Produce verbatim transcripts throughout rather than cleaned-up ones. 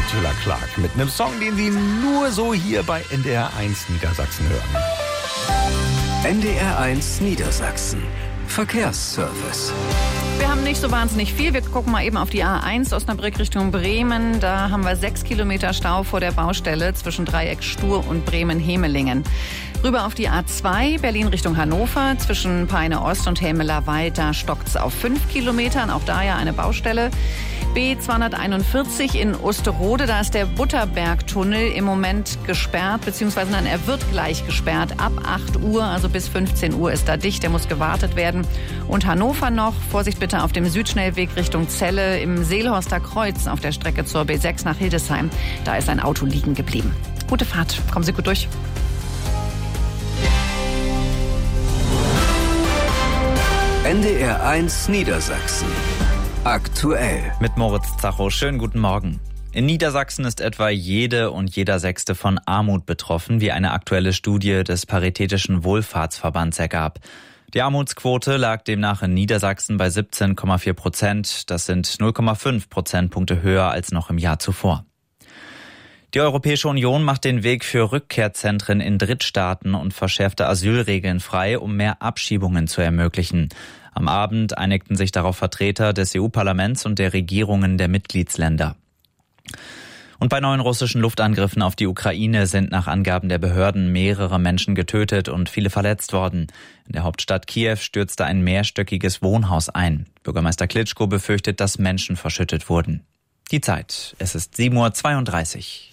Petula Clark mit einem Song, den Sie nur so hier bei N D R eins Niedersachsen hören. N D R eins Niedersachsen. Verkehrsservice. Wir haben nicht so wahnsinnig viel. Wir gucken mal eben auf die A eins Osnabrück Richtung Bremen. Da haben wir sechs Kilometer Stau vor der Baustelle zwischen Dreieck Stur und Bremen-Hemelingen. Rüber auf die A zwei Berlin Richtung Hannover. Zwischen Peine Ost und Helmeler-Wald, da stockt es auf fünf Kilometern. Auch da ja eine Baustelle. B zweihunderteinundvierzig in Osterode, da ist der Butterbergtunnel im Moment gesperrt, beziehungsweise nein, er wird gleich gesperrt. Ab acht Uhr, also bis fünfzehn Uhr ist da dicht, der muss gewartet werden. Und Hannover noch, Vorsicht bitte auf dem Südschnellweg Richtung Celle im Seelhorster Kreuz auf der Strecke zur B sechs nach Hildesheim. Da ist ein Auto liegen geblieben. Gute Fahrt, kommen Sie gut durch. N D R eins Niedersachsen. Aktuell. Mit Moritz Zacho. Schönen guten Morgen. In Niedersachsen ist etwa jede und jeder Sechste von Armut betroffen, wie eine aktuelle Studie des Paritätischen Wohlfahrtsverbands ergab. Die Armutsquote lag demnach in Niedersachsen bei siebzehn Komma vier Prozent. Das sind null Komma fünf Prozentpunkte höher als noch im Jahr zuvor. Die Europäische Union macht den Weg für Rückkehrzentren in Drittstaaten und verschärfte Asylregeln frei, um mehr Abschiebungen zu ermöglichen. Am Abend einigten sich darauf Vertreter des E U-Parlaments und der Regierungen der Mitgliedsländer. Und bei neuen russischen Luftangriffen auf die Ukraine sind nach Angaben der Behörden mehrere Menschen getötet und viele verletzt worden. In der Hauptstadt Kiew stürzte ein mehrstöckiges Wohnhaus ein. Bürgermeister Klitschko befürchtet, dass Menschen verschüttet wurden. Die Zeit, es ist sieben Uhr zweiunddreißig.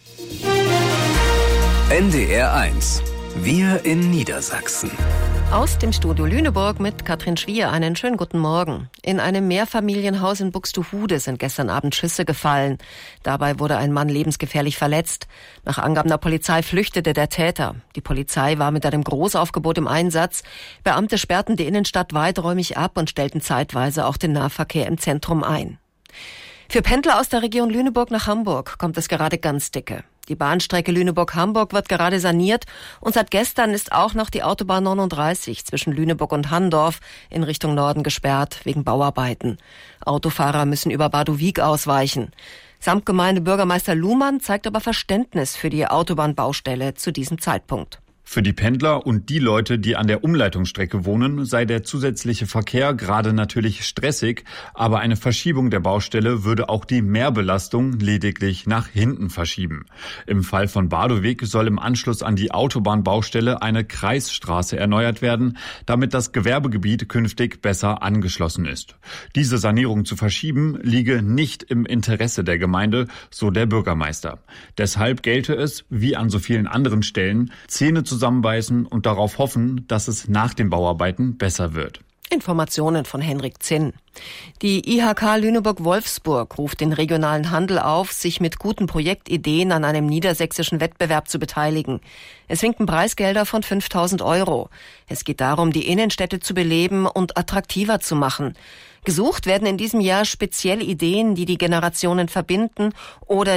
N D R eins. Wir in Niedersachsen. Aus dem Studio Lüneburg mit Katrin Schwier einen schönen guten Morgen. In einem Mehrfamilienhaus in Buxtehude sind gestern Abend Schüsse gefallen. Dabei wurde ein Mann lebensgefährlich verletzt. Nach Angaben der Polizei flüchtete der Täter. Die Polizei war mit einem Großaufgebot im Einsatz. Beamte sperrten die Innenstadt weiträumig ab und stellten zeitweise auch den Nahverkehr im Zentrum ein. Für Pendler aus der Region Lüneburg nach Hamburg kommt es gerade ganz dicke. Die Bahnstrecke Lüneburg-Hamburg wird gerade saniert und seit gestern ist auch noch die Autobahn neununddreißig zwischen Lüneburg und Handorf in Richtung Norden gesperrt wegen Bauarbeiten. Autofahrer müssen über Badowik ausweichen. Samtgemeindebürgermeister Luhmann zeigt aber Verständnis für die Autobahnbaustelle zu diesem Zeitpunkt. Für die Pendler und die Leute, die an der Umleitungsstrecke wohnen, sei der zusätzliche Verkehr gerade natürlich stressig, aber eine Verschiebung der Baustelle würde auch die Mehrbelastung lediglich nach hinten verschieben. Im Fall von Badowik soll im Anschluss an die Autobahnbaustelle eine Kreisstraße erneuert werden, damit das Gewerbegebiet künftig besser angeschlossen ist. Diese Sanierung zu verschieben, liege nicht im Interesse der Gemeinde, so der Bürgermeister. Deshalb gelte es, wie an so vielen anderen Stellen, Zähne zu zusammenbeißen und darauf hoffen, dass es nach den Bauarbeiten besser wird. Informationen von Henrik Zinn. Die I H K Lüneburg-Wolfsburg ruft den regionalen Handel auf, sich mit guten Projektideen an einem niedersächsischen Wettbewerb zu beteiligen. Es winken Preisgelder von fünftausend Euro. Es geht darum, die Innenstädte zu beleben und attraktiver zu machen. Gesucht werden in diesem Jahr spezielle Ideen, die die Generationen verbinden oder